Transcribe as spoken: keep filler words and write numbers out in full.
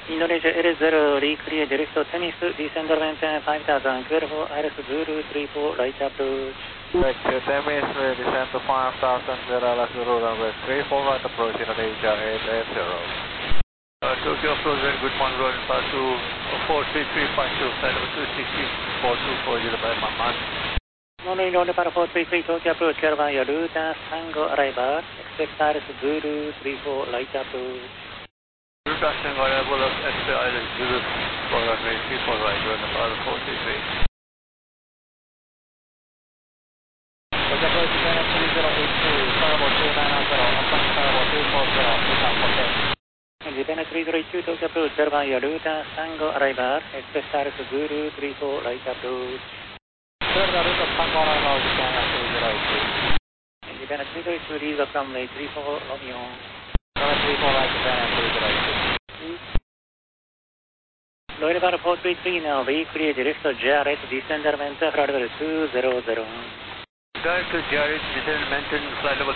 Indonesia Air zero, reclear direct to Tennis, descender maintain five thousand, clear for Iris Zulu three four, right approach. Correct, Temis, descend to five thousand, zero, left zero, runway three four, right approach, Indonesia eight eight zero. Uh, Tokyo approach, very good, one roll, pass to four three three five two, flight number two six six, four two four zero by Mamad. Morning, Lord para four three three, Tokyo approach, caravan, Yaruta, Tango, arrival, expect Iris Zulu three four, right approach. Yaruta, Tango, arrival of S P Island, Zulu, four runway three four, right, run the power four three three. Tokyo approach, three zero eight two, Carnival two nine zero, approach Carnival two four zero, pick up for ten. Japan three zero two, Tokyo approach, caravan, Yaruta, Tango, arrival, expect Iris Zulu three four, right approach. Clear the route of Tango arrival, Japan three zero eight two. Japan three zero two, leave the runway three four, Romeo. Runway three four, right, Japan three zero eight two. Lord para four three three, now reclear direct to Jarrett, descender maintain, flight level two zero zero. Direct to Jarrett, descend maintain, flight level